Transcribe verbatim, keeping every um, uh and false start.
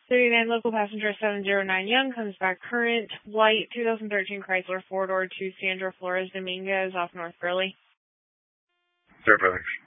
thirty-nine local passenger seven zero nine Young comes back current. White two thousand thirteen Chrysler four-door to Sandra Flores Dominguez off North Burley. Sir, thanks.